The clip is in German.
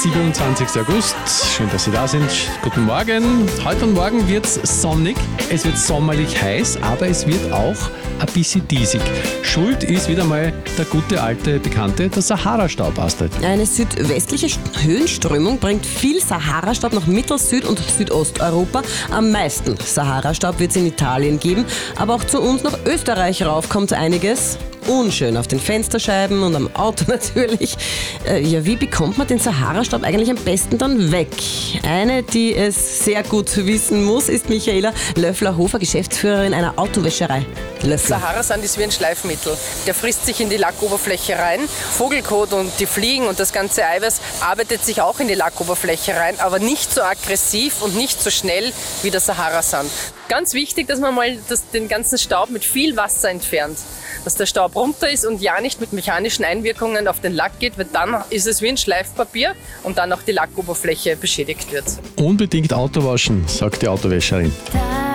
27. August, schön, dass Sie da sind. Guten Morgen. Heute und morgen wird es sonnig, es wird sommerlich heiß, aber es wird auch ein bisschen diesig. Schuld ist wieder mal der gute alte Bekannte, der Sahara-Staub, Astrid. Eine südwestliche Höhenströmung bringt viel Sahara-Staub nach Mittel-, Süd- und Südosteuropa. Am meisten Sahara-Staub wird es in Italien geben, aber auch zu uns nach Österreich rauf kommt einiges. Unschön auf den Fensterscheiben und am Auto natürlich. Wie bekommt man den Sahara-Staub eigentlich am besten dann weg? Eine, die es sehr gut wissen muss, ist Michaela Löffler-Hofer, Geschäftsführerin einer Autowäscherei. Löffler. Sahara-Sand ist wie ein Schleifmittel. Der frisst sich in die Lackoberfläche rein. Vogelkot und die Fliegen und das ganze Eiweiß arbeitet sich auch in die Lackoberfläche rein, aber nicht so aggressiv und nicht so schnell wie der Sahara-Sand. Ganz wichtig, dass man mal den ganzen Staub mit viel Wasser entfernt. Dass der Staub runter ist und ja nicht mit mechanischen Einwirkungen auf den Lack geht, weil dann ist es wie ein Schleifpapier und dann auch die Lackoberfläche beschädigt wird. Unbedingt Auto waschen, sagt die Autowäscherin.